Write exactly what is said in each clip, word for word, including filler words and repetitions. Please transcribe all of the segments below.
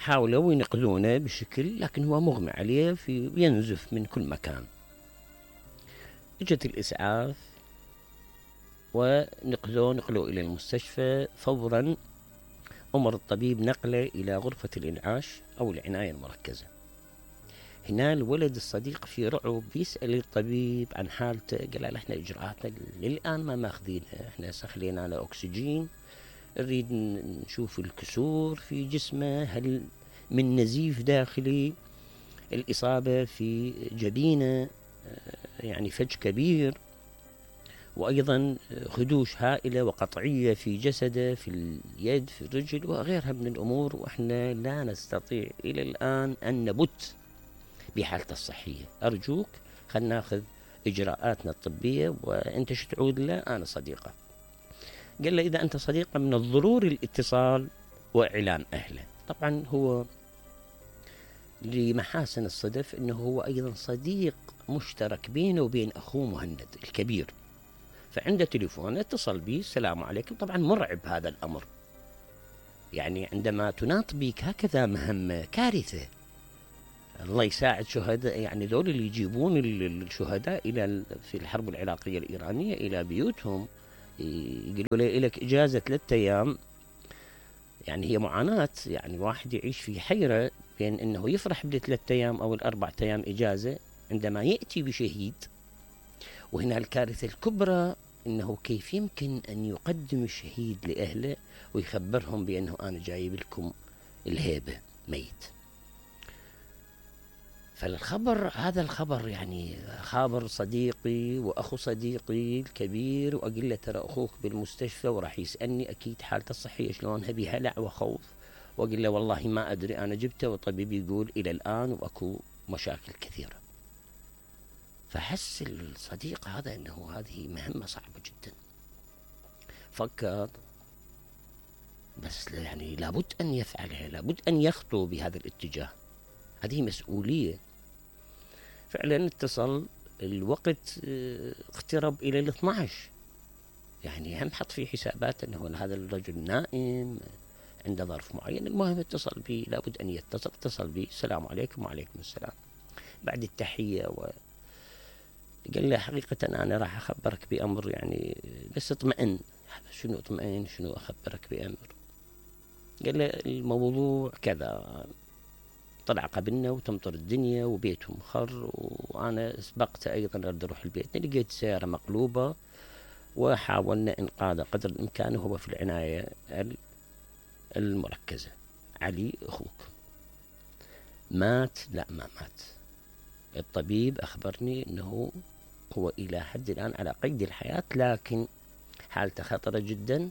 حاولوا ينقذونه بشكل، لكن هو مغمى عليه في ينزف من كل مكان. اجت الإسعاف ونقذوه، نقلوه إلى المستشفى فورا. أمر الطبيب نقله إلى غرفة الإنعاش أو العناية المركزة. هنا الولد الصديق في رعب بيسأل الطبيب عن حالته، قال له احنا إجراءاتنا للآن ما ماخذينها، احنا سخلينا على أكسجين، نريد نشوف الكسور في جسمه، هل من نزيف داخلي، الإصابة في جبينه يعني فج كبير، وأيضا خدوش هائلة وقطعية في جسده، في اليد، في الرجل وغيرها من الأمور، وإحنا لا نستطيع إلى الآن أن نبت بحالته الصحية. أرجوك خلنا ناخذ إجراءاتنا الطبية، وأنت شو تعود له؟ أنا صديقه. قال له إذا أنت صديقه من الضروري الاتصال وإعلام أهله. طبعا هو لمحاسن الصدف أنه هو أيضا صديق مشترك بينه وبين أخوه مهند الكبير، فعنده تليفون اتصل به السلام عليكم. طبعا مرعب هذا الأمر، يعني عندما تناط بك هكذا مهمة كارثة. الله يساعد شهداء، يعني ذول اللي يجيبون الشهداء إلى في الحرب العراقية الإيرانية إلى بيوتهم، يقولوا له لك إجازة ثلاثة أيام. يعني هي معاناة، يعني الواحد يعيش في حيرة بين أنه يفرح بالثلاثة أيام أو الأربعة أيام إجازة عندما يأتي بشهيد. وهنا الكارثة الكبرى أنه كيف يمكن أن يقدم الشهيد لأهله ويخبرهم بأنه أنا جايب لكم الهيبة ميت. فالخبر هذا الخبر يعني خابر صديقي وأخو صديقي الكبير، وأقول له ترى أخوك بالمستشفى وراح يسألني أكيد حالته الصحية شلونها، بهلع وخوف. وأقول له والله ما أدري، أنا جبته والطبيب يقول إلى الآن وأكو مشاكل كثيرة. فحس الصديق هذا أنه هذه مهمة صعبة جدا. فكر بس يعني لابد أن يفعلها، لابد أن يخطو بهذا الاتجاه، هذه مسؤولية. فعلا اتصل، الوقت اقترب إلى الاثنى عشر، يعني هم حط في حسابات أنه هذا الرجل نائم عنده ظرف معين. المهم اتصل بي، لابد أن يتصل. اتصل بي السلام عليكم. وعليكم السلام. بعد التحية و قال له حقيقة أنا راح أخبرك بأمر، يعني بس اطمئن. شنو اطمئن؟ شنو أخبرك بأمر؟ قال له الموضوع كذا، طلع قبلنا وتمطر الدنيا وبيتهم خر، وأنا سبقت أيضا أرد أروح البيت، لقيت سيارة مقلوبة وحاولنا إنقاذه قدر الإمكان، وهو في العناية المركزة. علي أخوك مات؟ لا ما مات. الطبيب أخبرني أنه هو إلى حد الآن على قيد الحياة، لكن حالته خطرة جدا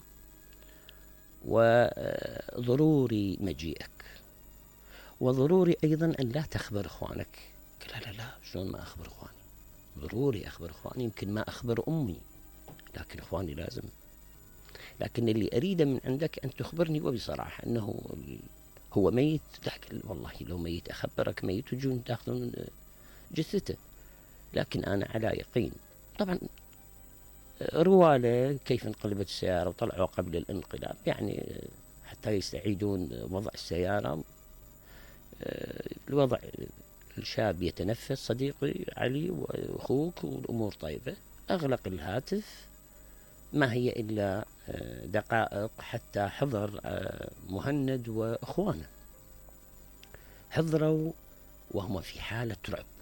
وضروري مجيئك، وضروري أيضا أن لا تخبر إخوانك. قال لا لا شلون ما أخبر إخواني؟ ضروري أخبر إخواني، يمكن ما أخبر أمي، لكن إخواني لازم. لكن اللي أريده من عندك أن تخبرني وبصراحة أنه هو ميت. لكن والله لو ميت أخبرك ميت وجون تأخذون جثته، لكن أنا على يقين. طبعا رواله كيف انقلبت السيارة وطلعوا قبل الانقلاب، يعني حتى يستعيدون وضع السيارة. الوضع الشاب يتنفس صديقي علي وأخوك والأمور طيبة. أغلق الهاتف، ما هي إلا دقائق حتى حضر مهند وأخوانه. حضروا وهم في حالة رعب،